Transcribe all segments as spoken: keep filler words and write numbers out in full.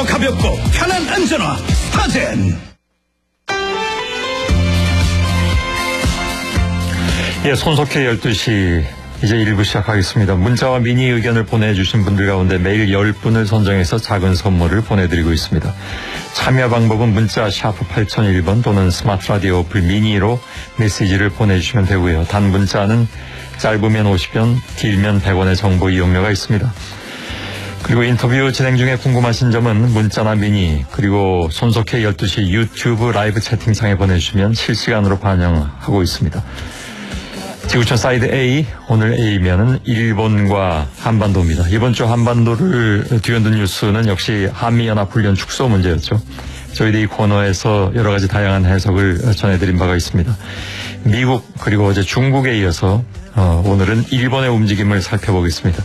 가볍고 편한 안전화 스타젠. 예, 손석희 열두 시 이제 일 부 시작하겠습니다. 문자와 미니 의견을 보내주신 분들 가운데 매일 열 분을 선정해서 작은 선물을 보내드리고 있습니다. 참여 방법은 문자 샤프 팔공공일 번 또는 스마트 라디오 어플 미니로 메시지를 보내주시면 되고요. 단 문자는 짧으면 오십 원, 길면 백 원의 정보 이용료가 있습니다. 그리고 인터뷰 진행 중에 궁금하신 점은 문자나 미니 그리고 손석희 열두 시 유튜브 라이브 채팅창에 보내주시면 실시간으로 반영하고 있습니다. 지구촌 사이드 A, 오늘 A면은 일본과 한반도입니다. 이번 주 한반도를 뒤흔든 뉴스는 역시 한미연합훈련 축소 문제였죠. 저희도 이 코너에서 여러 가지 다양한 해석을 전해드린 바가 있습니다. 미국 그리고 어제 중국에 이어서 어, 오늘은 일본의 움직임을 살펴보겠습니다.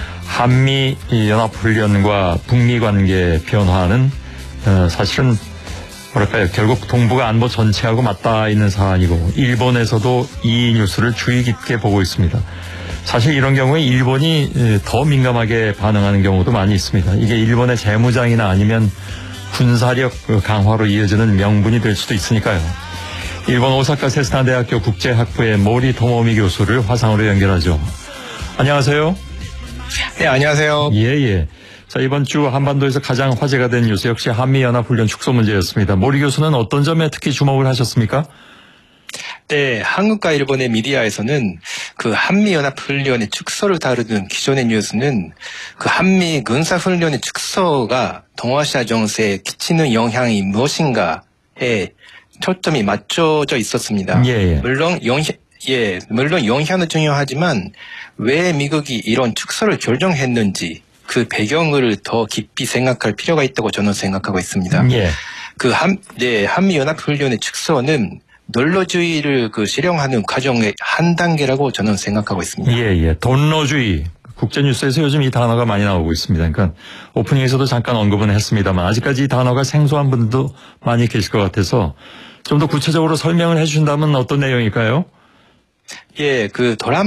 한미연합훈련과 북미 관계 변화는 어, 사실은 뭐랄까요, 결국 동북아 안보 전체하고 맞닿아 있는 사안이고 일본에서도 이 뉴스를 주의 깊게 보고 있습니다. 사실 이런 경우에 일본이 더 민감하게 반응하는 경우도 많이 있습니다. 이게 일본의 재무장이나 아니면 군사력 강화로 이어지는 명분이 될 수도 있으니까요. 일본 오사카 세스나 대학교 국제학부의 모리 토모미 교수를 화상으로 연결하죠. 안녕하세요. 네, 안녕하세요. 예, 예. 자, 이번 주 한반도에서 가장 화제가 된 뉴스 역시 한미연합훈련 축소 문제였습니다. 모리 교수는 어떤 점에 특히 주목을 하셨습니까? 네, 한국과 일본의 미디어에서는 그 한미연합훈련의 축소를 다루는 기존의 뉴스는 그 한미 군사훈련의 축소가 동아시아 정세에 끼치는 영향이 무엇인가에 초점이 맞춰져 있었습니다. 예, 예. 물론 영향, 예, 물론 영향은 중요하지만 왜 미국이 이런 축소를 결정했는지 그 배경을 더 깊이 생각할 필요가 있다고 저는 생각하고 있습니다. 예. 그 한, 네, 한미연합훈련의 축소는 널러주의를 그 실행하는 과정의 한 단계라고 저는 생각하고 있습니다. 예, 예. 돈러주의. 국제뉴스에서 요즘 이 단어가 많이 나오고 있습니다. 그러니까 오프닝에서도 잠깐 언급은 했습니다만 아직까지 이 단어가 생소한 분들도 많이 계실 것 같아서 좀 더 구체적으로 설명을 해 주신다면 어떤 내용일까요? 예, 그 도란